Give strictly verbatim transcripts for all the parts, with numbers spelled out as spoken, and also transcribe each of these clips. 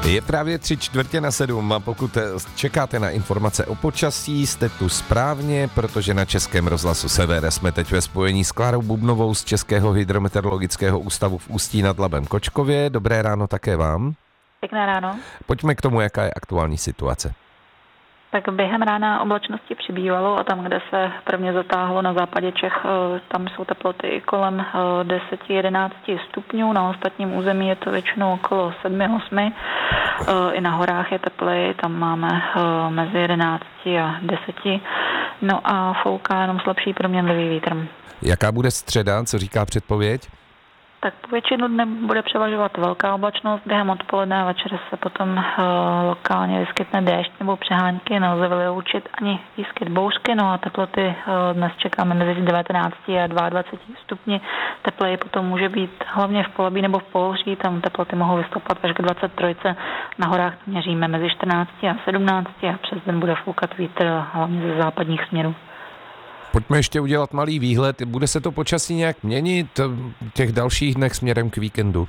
Je právě tři čtvrtě na sedm a pokud čekáte na informace o počasí, jste tu správně, protože na Českém rozhlasu Sever jsme teď ve spojení s Klárou Bubnovou z Českého hydrometeorologického ústavu v Ústí nad Labem Kočkově. Dobré ráno také vám. Pěkné ráno. Pojďme k tomu, jaká je aktuální situace. Tak během rána oblačnosti přibývalo a tam, kde se prvně zatáhlo na západě Čech, tam jsou teploty i kolem deset až jedenáct stupňů, na ostatním území je to většinou okolo sedm až osm. I na horách je tepleji, tam máme mezi jedenácti a deseti. No a fouká jenom slabší proměnlivý vítr. Jaká bude středa, co říká předpověď? Tak po většinu dne bude převažovat velká oblačnost, během odpoledne a večer se potom uh, lokálně vyskytne déšť nebo přehánky, nelze vyloučit ani výskyt bouřky, no a teploty uh, dnes čekáme mezi devatenácti a dvaceti dvěma stupni, tepleji potom může být hlavně v Polabí nebo v Pohoří, tam teploty mohou vystoupat až k dvaceti třem, na horách měříme mezi čtrnácti a sedmnácti a přes den bude foukat vítr hlavně ze západních směrů. Pojďme ještě udělat malý výhled. Bude se to počasí nějak měnit v těch dalších dnech směrem k víkendu?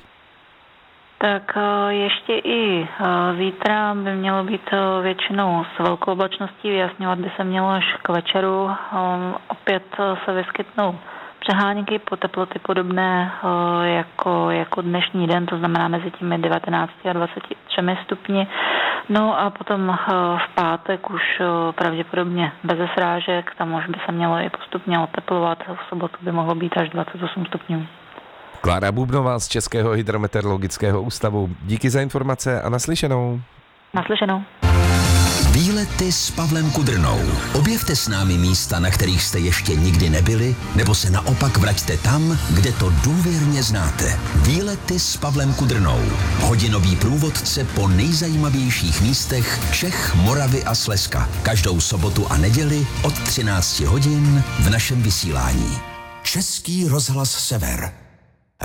Tak ještě i zítra by mělo být většinou s velkou oblačností, vyjasňovat by se mělo až k večeru. Opět se vyskytnou přehánky po teploty podobné jako, jako dnešní den, to znamená mezi těmi devatenácti a dvaceti třemi stupni. No a potom v pátek už pravděpodobně bez srážek, tam už by se mělo i postupně oteplovat, v sobotu by mohlo být až dvacet osm stupňů. Klára Bubnová z Českého hydrometeorologického ústavu. Díky za informace a naslyšenou. Naslyšenou. Výlety s Pavlem Kudrnou. Objevte s námi místa, na kterých jste ještě nikdy nebyli, nebo se naopak vraťte tam, kde to důvěrně znáte. Výlety s Pavlem Kudrnou. Hodinový průvodce po nejzajímavějších místech Čech, Moravy a Slezska. Každou sobotu a neděli od třinácti hodin v našem vysílání. Český rozhlas Sever.